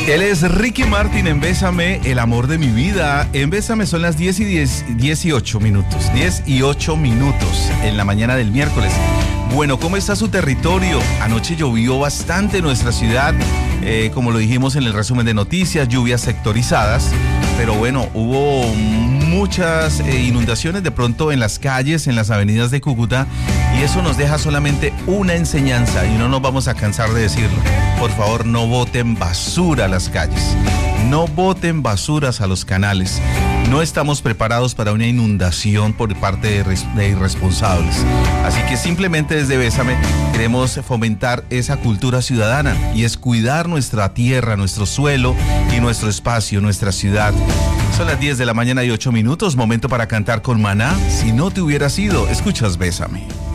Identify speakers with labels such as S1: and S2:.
S1: Él es Ricky Martin en Bésame, el amor de mi vida. En Bésame son las 18 minutos. 10 y 8 minutos en la mañana del miércoles. Bueno, ¿cómo está su territorio? Anoche llovió bastante en nuestra ciudad, como lo dijimos en el resumen de noticias, lluvias sectorizadas. Pero bueno, hubo muchas inundaciones de pronto en las calles, en las avenidas de Cúcuta, y eso nos deja solamente una enseñanza y no nos vamos a cansar de decirlo. Por favor, no boten basura a las calles, no boten basuras a los canales. No estamos preparados para una inundación por parte de irresponsables. Así que simplemente desde Bésame queremos fomentar esa cultura ciudadana y es cuidar nuestra tierra, nuestro suelo y nuestro espacio, nuestra ciudad. Son las 10 de la mañana y 8 minutos, momento para cantar con Maná. Si no te hubieras ido, escuchas Bésame.